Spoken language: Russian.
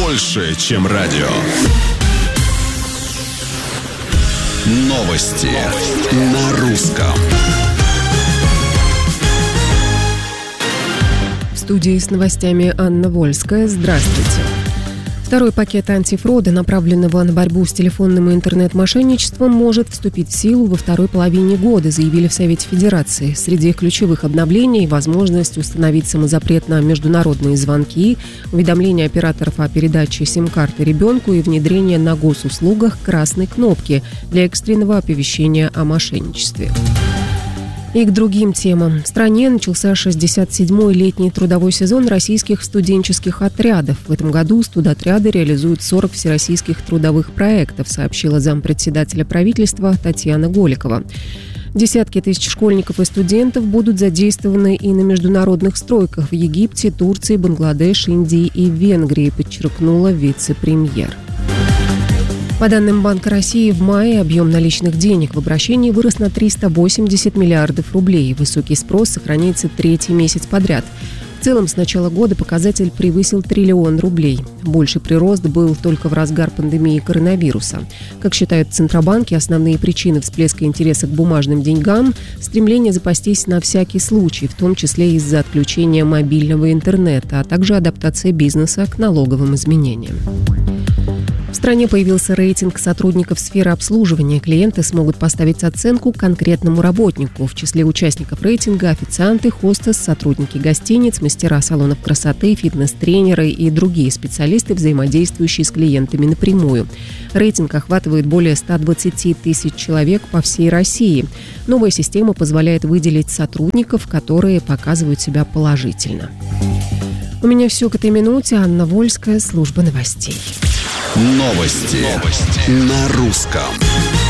больше, чем радио. Новости на русском. В студии с новостями Анна Вольская. Здравствуйте. Второй пакет антифрода, направленного на борьбу с телефонным и интернет-мошенничеством, может вступить в силу во второй половине года, заявили в Совете Федерации. Среди ключевых обновлений – возможность установить самозапрет на международные звонки, уведомление операторов о передаче сим-карты ребенку и внедрение на госуслугах красной кнопки для экстренного оповещения о мошенничестве. И к другим темам. В стране начался 67-й летний трудовой сезон российских студенческих отрядов. В этом году студотряды реализуют 40 всероссийских трудовых проектов, сообщила зампредседателя правительства Татьяна Голикова. Десятки тысяч школьников и студентов будут задействованы и на международных стройках в Египте, Турции, Бангладеш, Индии и Венгрии, подчеркнула вице-премьер. По данным Банка России, в мае объем наличных денег в обращении вырос на 380 миллиардов рублей. Высокий спрос сохраняется третий месяц подряд. В целом, с начала года показатель превысил 1 триллион рублей. Больший прирост был только в разгар пандемии коронавируса. Как считают Центробанки, основные причины всплеска интереса к бумажным деньгам – стремление запастись на всякий случай, в том числе из-за отключения мобильного интернета, а также адаптация бизнеса к налоговым изменениям. В стране появился рейтинг сотрудников сферы обслуживания. Клиенты смогут поставить оценку конкретному работнику. В числе участников рейтинга – официанты, хостес, сотрудники гостиниц, мастера салонов красоты, фитнес-тренеры и другие специалисты, взаимодействующие с клиентами напрямую. Рейтинг охватывает более 120 тысяч человек по всей России. Новая система позволяет выделить сотрудников, которые показывают себя положительно. У меня все к этой минуте. Анна Вольская, служба новостей. Новости на русском.